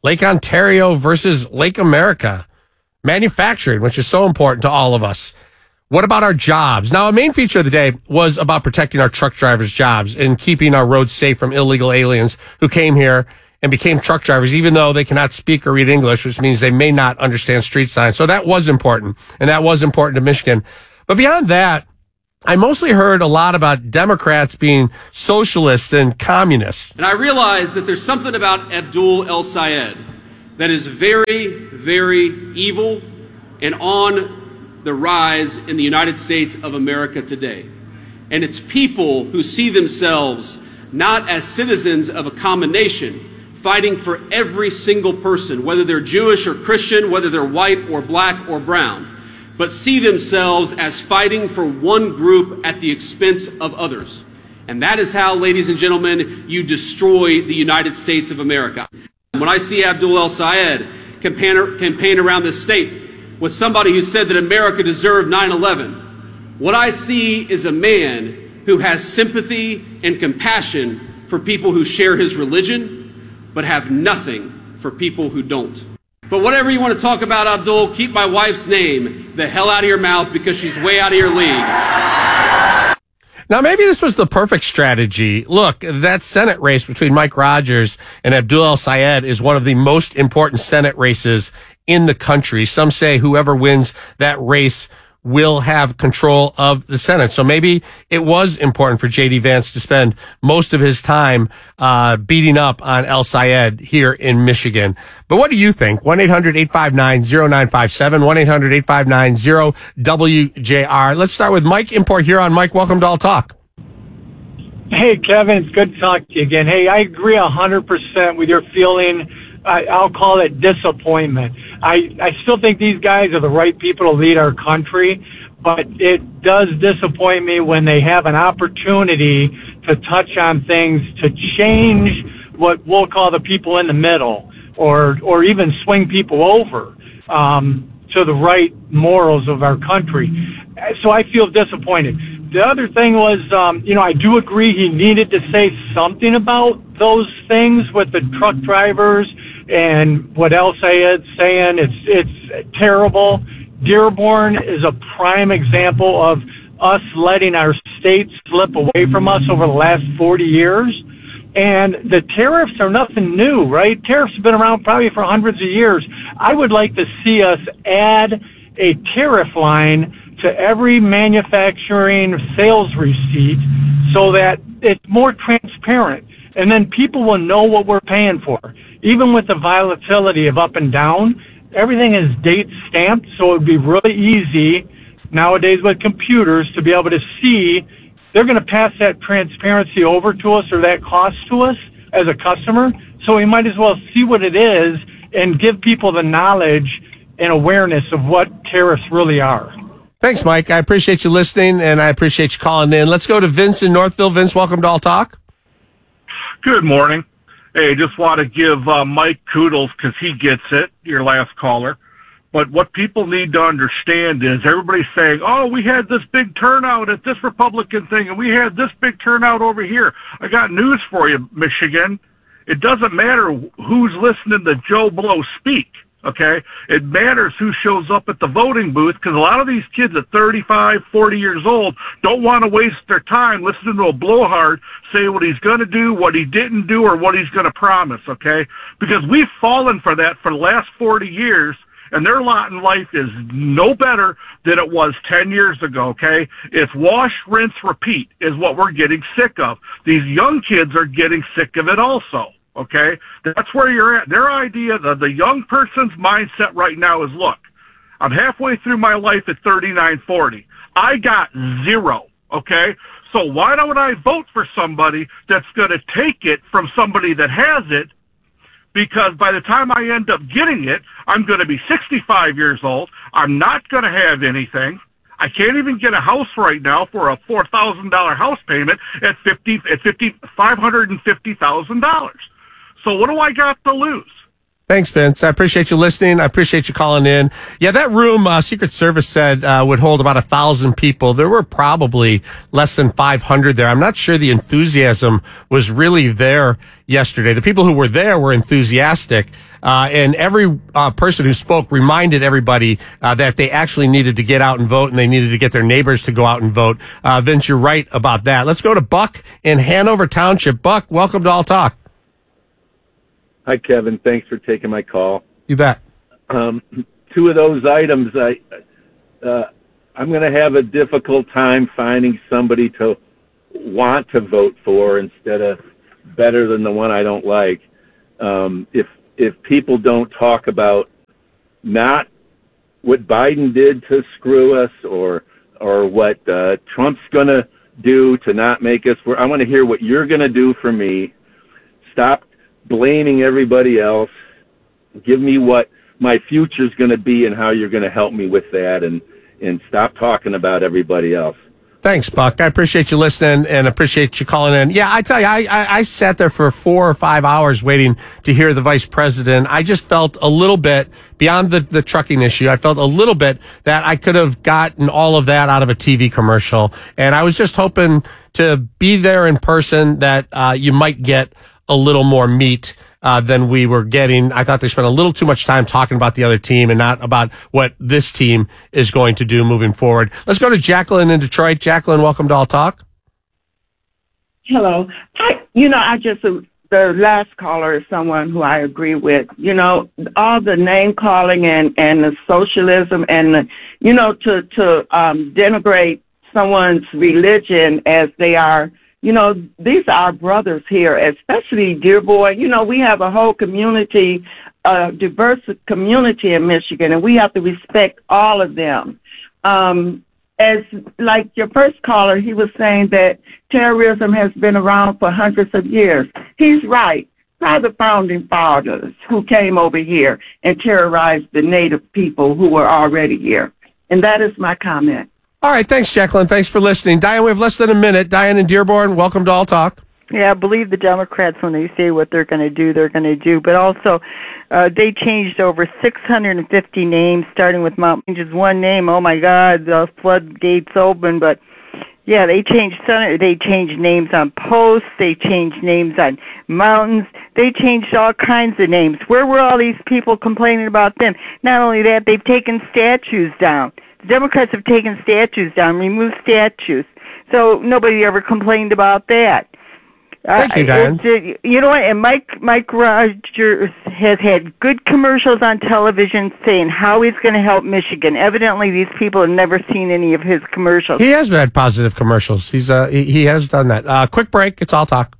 Lake Ontario versus Lake America. Manufacturing, which is so important to all of us. What about our jobs? Now, a main feature of the day was about protecting our truck drivers' jobs and keeping our roads safe from illegal aliens who came here and became truck drivers, even though they cannot speak or read English, which means they may not understand street signs. So that was important, and that was important to Michigan. But beyond that, I mostly heard a lot about Democrats being socialists and communists. And I realize that there's something about Abdul El-Sayed that is very, very evil and on the rise in the United States of America today. And it's people who see themselves not as citizens of a common nation, fighting for every single person, whether they're Jewish or Christian, whether they're white or black or brown, but see themselves as fighting for one group at the expense of others. And that is how, ladies and gentlemen, you destroy the United States of America. When I see Abdul El-Sayed campaign around this state with somebody who said that America deserved 9/11, what I see is a man who has sympathy and compassion for people who share his religion, but have nothing for people who don't. But whatever you want to talk about, Abdul, keep my wife's name the hell out of your mouth because she's way out of your league. Now, maybe this was the perfect strategy. Look, that Senate race between Mike Rogers and Abdul El-Sayed is one of the most important Senate races in the country. Some say whoever wins that race will have control of the Senate. So maybe it was important for J.D. Vance to spend most of his time beating up on El-Sayed here in Michigan. But what do you think? 1-800-859-0957, 1-800-859-0WJR. Let's start with Mike in Port Huron. Mike, welcome to All Talk. Hey, Kevin, it's good to talk to you again. Hey, I agree 100% with your feeling. I'll call it disappointment. I still think these guys are the right people to lead our country, but it does disappoint me when they have an opportunity to touch on things to change what we'll call the people in the middle, or even swing people over to the right morals of our country. So I feel disappointed. The other thing was, I do agree he needed to say something about those things with the truck drivers and what El-Sayed's saying. It's terrible. Dearborn is a prime example of us letting our state slip away from us over the last 40 years. And the tariffs are nothing new, right? Tariffs have been around probably for hundreds of years. I would like to see us add a tariff line to every manufacturing sales receipt so that it's more transparent. And then people will know what we're paying for. Even with the volatility of up and down, everything is date stamped, so it would be really easy nowadays with computers to be able to see they're going to pass that transparency over to us or that cost to us as a customer. So we might as well see what it is and give people the knowledge and awareness of what tariffs really are. Thanks, Mike. I appreciate you listening, and I appreciate you calling in. Let's go to Vince in Northville. Vince, welcome to All Talk. Good morning. Hey, just want to give Mike kudos because he gets it, your last caller. But what people need to understand is everybody's saying, oh, we had this big turnout at this Republican thing, and we had this big turnout over here. I got news for you, Michigan. It doesn't matter who's listening to Joe Blow speak, okay? It matters who shows up at the voting booth because a lot of these kids at 35, 40 years old don't want to waste their time listening to a blowhard say what he's going to do, what he didn't do, or what he's going to promise, okay? Because we've fallen for that for the last 40 years, and their lot in life is no better than it was 10 years ago, okay? It's wash, rinse, repeat is what we're getting sick of. These young kids are getting sick of it also, okay? That's where you're at. Their idea, the young person's mindset right now is, look, I'm halfway through my life at 39, 40. I got zero, okay? So why don't I vote for somebody that's going to take it from somebody that has it? Because by the time I end up getting it, I'm going to be 65 years old. I'm not going to have anything. I can't even get a house right now for a $4,000 house payment at $550,000. So what do I got to lose? Thanks, Vince. I appreciate you listening. I appreciate you calling in. Yeah, that room, Secret Service said, would hold about 1,000 people. There were probably less than 500 there. I'm not sure the enthusiasm was really there yesterday. The people who were there were enthusiastic. And every person who spoke reminded everybody that they actually needed to get out and vote, and they needed to get their neighbors to go out and vote. Vince, you're right about that. Let's go to Buck in Hanover Township. Buck, welcome to All Talk. Hi, Kevin. Thanks for taking my call. You bet. Two of those items, I'm going to have a difficult time finding somebody to want to vote for instead of better than the one I don't like. If people don't talk about not what Biden did to screw us or what Trump's going to do to not make us, I want to hear what you're going to do for me. Stop blaming everybody else. Give me what my future's going to be and how you're going to help me with that, and stop talking about everybody else. Thanks, Buck. I appreciate you listening and appreciate you calling in. Yeah, I tell you, I sat there for 4 or 5 hours waiting to hear the vice president. I just felt a little bit, beyond the trucking issue, I felt a little bit that I could have gotten all of that out of a TV commercial. And I was just hoping to be there in person, that you might get a little more meat than we were getting. I thought they spent a little too much time talking about the other team and not about what this team is going to do moving forward. Let's go to Jacqueline in Detroit. Jacqueline, welcome to All Talk. Hello. The last caller is someone who I agree with. All the name calling and the socialism and to denigrate someone's religion as they are. These are our brothers here, especially Dearborn. We have a whole community, diverse community in Michigan, and we have to respect all of them. As like your first caller, he was saying that terrorism has been around for hundreds of years. He's right. Try the founding fathers who came over here and terrorized the native people who were already here. And that is my comment. All right, thanks, Jacqueline. Thanks for listening. Diane, we have less than a minute. Diane in Dearborn, welcome to All Talk. Yeah, I believe the Democrats, when they say what they're going to do, they're going to do. But also, they changed over 650 names, starting with Mount Just one name. Oh, my God, the floodgates open. But, yeah, they changed names on posts. They changed names on mountains. They changed all kinds of names. Where were all these people complaining about them? Not only that, they've taken statues down. Democrats have taken statues down, removed statues. So nobody ever complained about that. Thank you, Diane. You know what? And Mike Rogers has had good commercials on television saying how he's going to help Michigan. Evidently, these people have never seen any of his commercials. He has had positive commercials. He has done that. Quick break. It's All Talk.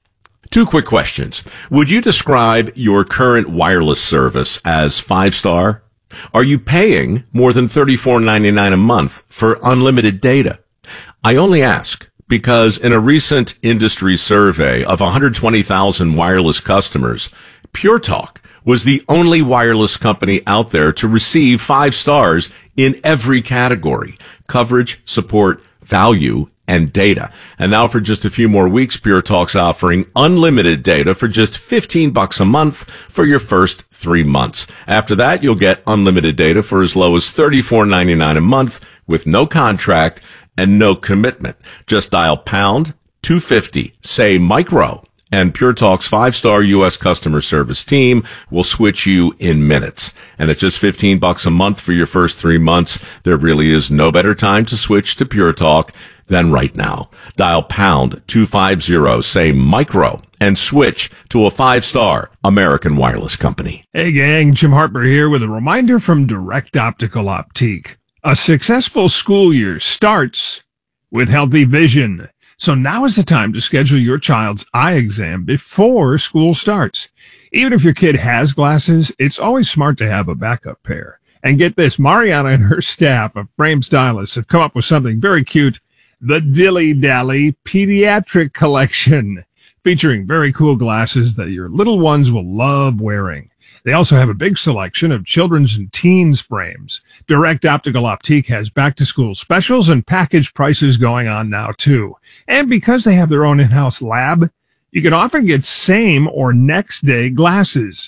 2 quick questions. Would you describe your current wireless service as 5-star? Are you paying more than $34.99 a month for unlimited data? I only ask because in a recent industry survey of 120,000 wireless customers, Pure Talk was the only wireless company out there to receive 5 stars in every category: coverage, support, value, and data. And now for just a few more weeks, Pure Talk's offering unlimited data for just $15 a month for your first 3 months. After that, you'll get unlimited data for as low as $34.99 a month with no contract and no commitment. Just dial pound 250, say micro, and Pure Talk's 5-star U.S. customer service team will switch you in minutes. And at just $15 a month for your first 3 months, there really is no better time to switch to Pure Talk than right now. Dial pound 250, say micro, and switch to a 5-star American wireless company. Hey gang, Jim Harper here with a reminder from Direct Optical Optique. A successful school year starts with healthy vision. So now is the time to schedule your child's eye exam before school starts. Even if your kid has glasses, it's always smart to have a backup pair. And get this, Mariana and her staff of Frame Stylists have come up with something very cute, the Dilly Dally Pediatric Collection, featuring very cool glasses that your little ones will love wearing. They also have a big selection of children's and teens frames. Direct Optical Optique has back-to-school specials and package prices going on now, too. And because they have their own in-house lab, you can often get same or next-day glasses.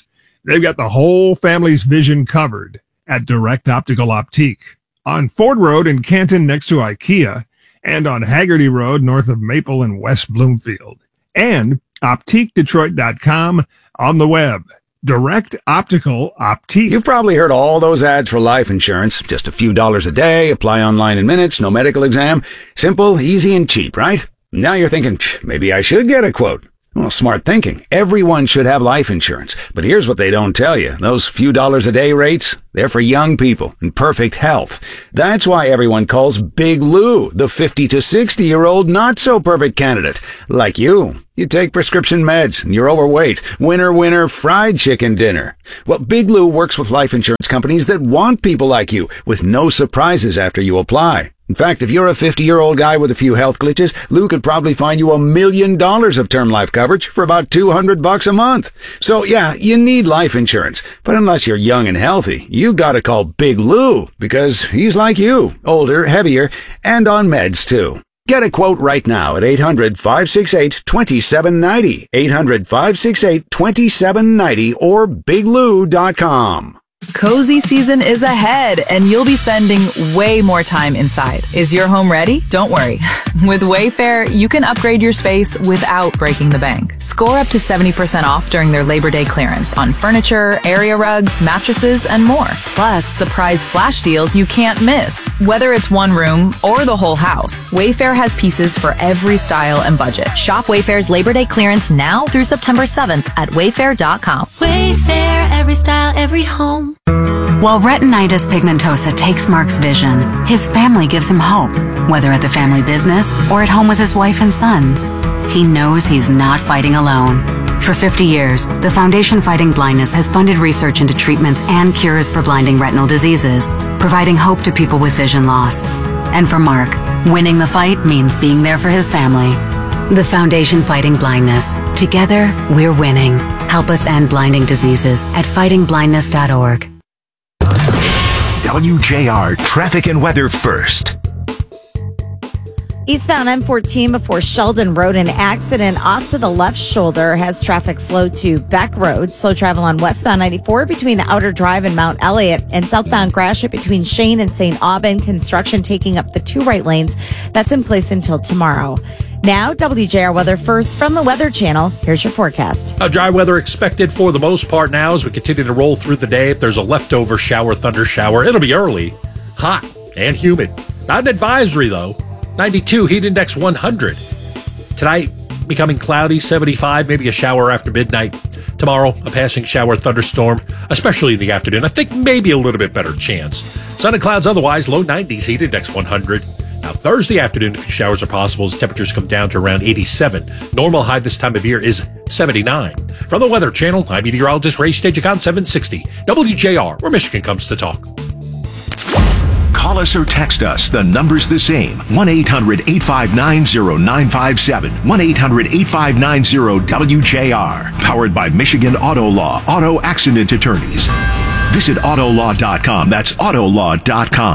They've got the whole family's vision covered at Direct Optical Optique on Ford Road in Canton next to IKEA and on Haggerty Road north of Maple and West Bloomfield. And OptiqueDetroit.com on the web. Direct Optical Optique. You've probably heard all those ads for life insurance. Just a few dollars a day, apply online in minutes, no medical exam. Simple, easy, and cheap, right? Now you're thinking, maybe I should get a quote. Well, smart thinking. Everyone should have life insurance. But here's what they don't tell you. Those few dollars a day rates, they're for young people in perfect health. That's why everyone calls Big Lou the 50 to 60-year-old not-so-perfect candidate. Like you. You take prescription meds and you're overweight. Winner, winner, fried chicken dinner. Well, Big Lou works with life insurance companies that want people like you with no surprises after you apply. In fact, if you're a 50-year-old guy with a few health glitches, Lou could probably find you $1 million of term life coverage for about $200 a month. So yeah, you need life insurance. But unless you're young and healthy, you gotta call Big Lou because he's like you, older, heavier, and on meds too. Get a quote right now at 800-568-2790, 800-568-2790 or biglou.com. Cozy season is ahead, and you'll be spending way more time inside. Is your home ready? Don't worry. With Wayfair, you can upgrade your space without breaking the bank. Score up to 70% off during their Labor Day clearance on furniture, area rugs, mattresses, and more. Plus, surprise flash deals you can't miss. Whether it's one room or the whole house, Wayfair has pieces for every style and budget. Shop Wayfair's Labor Day clearance now through September 7th at wayfair.com. Wayfair, every style, every home. While retinitis pigmentosa takes Mark's vision, his family gives him hope, whether at the family business or at home with his wife and sons. He knows he's not fighting alone. For 50 years, the Foundation Fighting Blindness has funded research into treatments and cures for blinding retinal diseases, providing hope to people with vision loss. And for Mark, winning the fight means being there for his family. The Foundation Fighting Blindness. Together, we're winning. Help us end blinding diseases at fightingblindness.org. WJR Traffic and Weather first. Eastbound M14 before Sheldon Road, an accident off to the left shoulder has traffic slow to Beck Road. Slow travel on westbound 94 between Outer Drive and Mount Elliott, and southbound Gratiot between Shane and St. Aubin. Construction taking up the two right lanes. That's in place until tomorrow. Now, WJR weather first from the Weather Channel. Here's your forecast. Dry weather expected for the most part now as we continue to roll through the day. If there's a leftover shower, thunder shower, it'll be early, hot, and humid. Not an advisory, though. 92, heat index 100. Tonight, becoming cloudy, 75, maybe a shower after midnight. Tomorrow, a passing shower thunderstorm, especially in the afternoon. I think maybe a little bit better chance. Sun and clouds otherwise, low 90s, heat index 100. Now, Thursday afternoon, a few showers are possible as temperatures come down to around 87. Normal high this time of year is 79. From the Weather Channel, I'm meteorologist Ray Stagicon, 760 WJR, where Michigan comes to talk. Call us or text us. The number's the same. 1-800-859-0957. 1-800-859-WJR. Powered by Michigan Auto Law. Auto Accident Attorneys. Visit Autolaw.com. That's Autolaw.com.